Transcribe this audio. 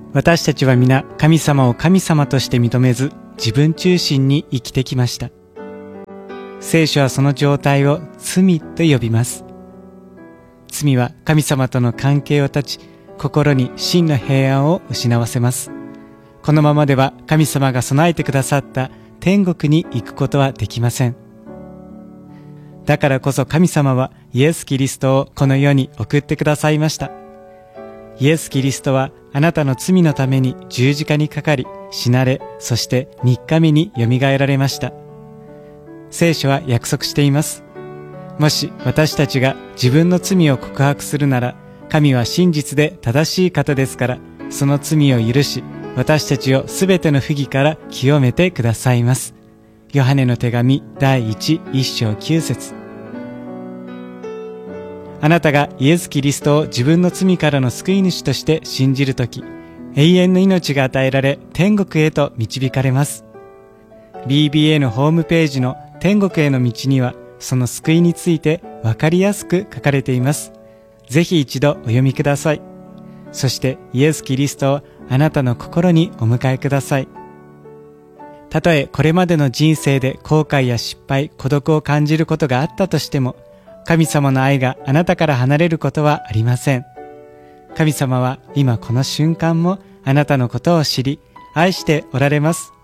私たちは皆神様を神様として認めず、自分中心に生きてきました。聖書はその状態を罪と呼びます。罪は神様との関係を断ち、心に真の平安を失わせます。このままでは神様が備えてくださった天国に行くことはできません。だからこそ神様はイエス・キリストをこの世に送ってくださいました。イエス・キリストはあなたの罪のために十字架にかかり、死なれ、そして3日目によみがえられました。聖書は約束しています。もし私たちが自分の罪を告白するなら、神は真実で正しい方ですから、その罪を許し、私たちをすべての不義から清めてくださいます。ヨハネの手紙第1章9節。あなたがイエス・キリストを自分の罪からの救い主として信じるとき、永遠の命が与えられ、天国へと導かれます。BBA のホームページの天国への道には、その救いについてわかりやすく書かれています。ぜひ一度お読みください。そしてイエス・キリストをあなたの心にお迎えください。たとえこれまでの人生で後悔や失敗、孤独を感じることがあったとしても、神様の愛があなたから離れることはありません。神様は今この瞬間もあなたのことを知り、愛しておられます。